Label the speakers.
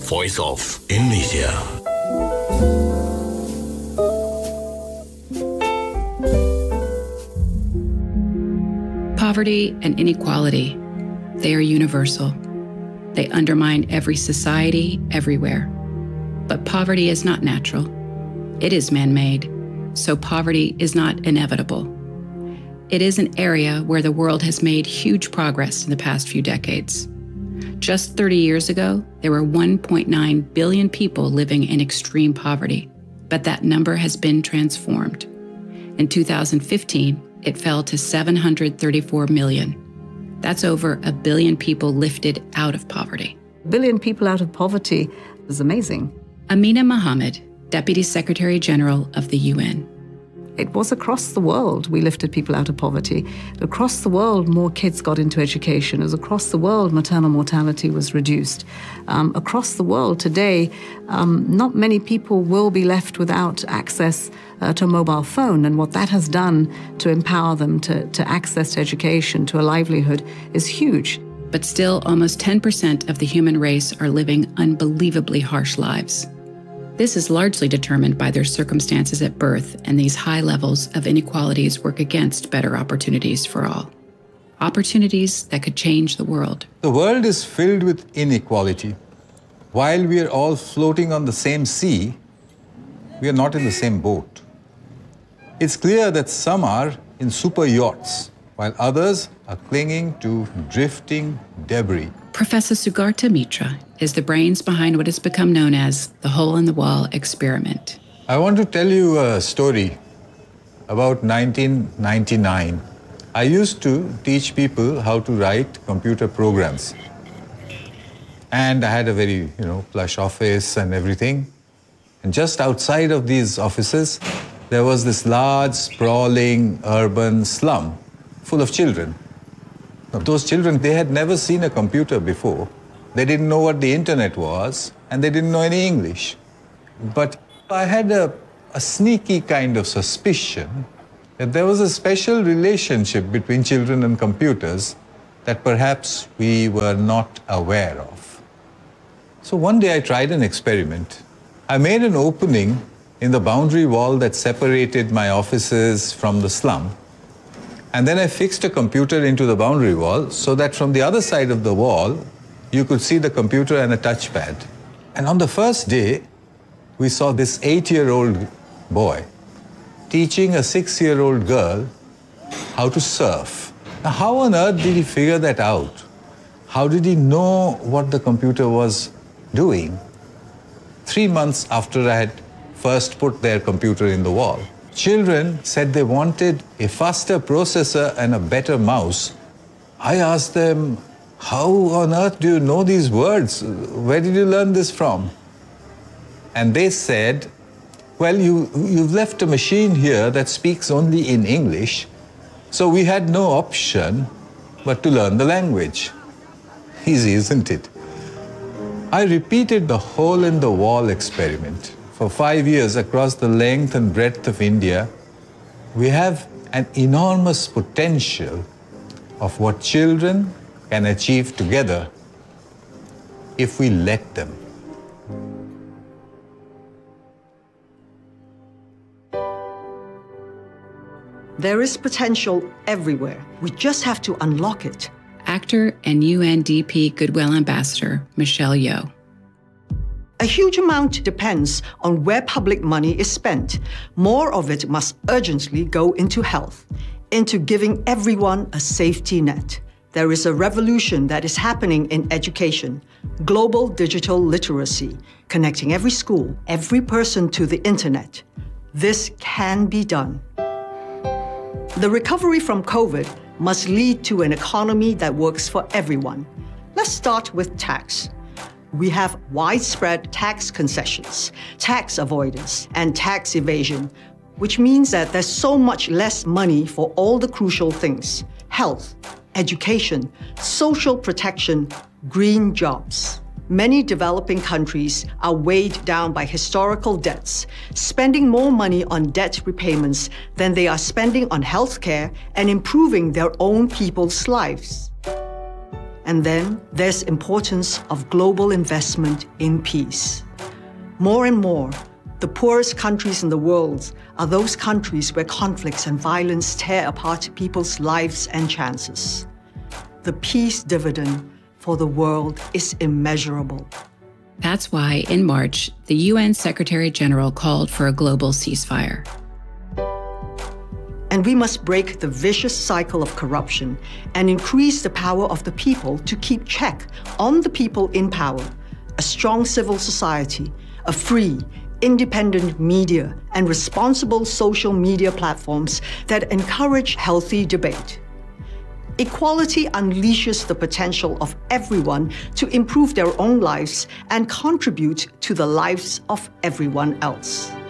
Speaker 1: Voice of Indonesia.
Speaker 2: Poverty and inequality, they are universal. They undermine every society, everywhere. But poverty is not natural. It is man-made, so poverty is not inevitable. It is an area where the world has made huge progress in the past few decades. Just 30 years ago, there were 1.9 billion people living in extreme poverty, but that number has been transformed. In 2015, it fell to 734 million. That's over 1 billion people lifted out of poverty.
Speaker 3: 1 billion people out of poverty is amazing.
Speaker 2: Amina Mohammed, Deputy Secretary General of the UN.
Speaker 3: It was across the world we lifted people out of poverty. Across the world, more kids got into education. As across the world, maternal mortality was reduced. Across the world today, not many people will be left without access to a mobile phone. And what that has done to empower them to access to education, to a livelihood, is huge.
Speaker 2: But still, almost 10% of the human race are living unbelievably harsh lives. This is largely determined by their circumstances at birth, and these high levels of inequalities work against better opportunities for all. Opportunities that could change the world.
Speaker 4: The world is filled with inequality. While we are all floating on the same sea, we are not in the same boat. It's clear that some are in super yachts, while others are clinging to drifting debris.
Speaker 2: Professor Sugarta Mitra is the brains behind what has become known as the hole-in-the-wall experiment.
Speaker 4: I want to tell you a story about 1999. I used to teach people how to write computer programs. And I had a very, plush office and everything. And just outside of these offices, there was this large, sprawling, urban slum full of children. Now, those children, they had never seen a computer before. They didn't know what the internet was, and they didn't know any English. But I had a sneaky kind of suspicion that there was a special relationship between children and computers that perhaps we were not aware of. So one day I tried an experiment. I made an opening in the boundary wall that separated my offices from the slum. And then I fixed a computer into the boundary wall so that from the other side of the wall, you could see the computer and a touchpad. And on the first day, we saw this 8-year-old boy teaching a 6-year-old girl how to surf. Now, how on earth did he figure that out? How did he know what the computer was doing? 3 months after I had first put their computer in the wall. Children said they wanted a faster processor and a better mouse. I asked them, how on earth do you know these words? Where did you learn this from? And they said, well, you've left a machine here that speaks only in English, so we had no option but to learn the language. Easy, isn't it? I repeated the hole-in-the-wall experiment. For 5 years across the length and breadth of India, we have an enormous potential of what children can achieve together if we let them.
Speaker 5: There is potential everywhere. We just have to unlock it.
Speaker 2: Actor and UNDP Goodwill Ambassador Michelle Yeoh.
Speaker 5: A huge amount depends on where public money is spent. More of it must urgently go into health, into giving everyone a safety net. There is a revolution that is happening in education, global digital literacy, connecting every school, every person to the internet. This can be done. The recovery from COVID must lead to an economy that works for everyone. Let's start with tax. We have widespread tax concessions, tax avoidance, and tax evasion, which means that there's so much less money for all the crucial things: health, education, social protection, green jobs. Many developing countries are weighed down by historical debts, spending more money on debt repayments than they are spending on healthcare and improving their own people's lives. And then there's importance of global investment in peace. More and more, the poorest countries in the world are those countries where conflicts and violence tear apart people's lives and chances. The peace dividend for the world is immeasurable.
Speaker 2: That's why, in March, the UN Secretary General called for a global ceasefire.
Speaker 5: And we must break the vicious cycle of corruption and increase the power of the people to keep check on the people in power, a strong civil society, a free, independent media, and responsible social media platforms that encourage healthy debate. Equality unleashes the potential of everyone to improve their own lives and contribute to the lives of everyone else.